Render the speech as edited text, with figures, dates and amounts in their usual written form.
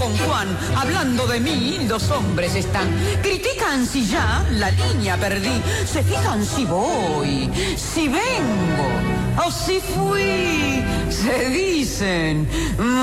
Don Juan, hablando de mí, los hombres están. Critican si ya la línea perdí. Se fijan si voy, si vengo o si fui. Se dicen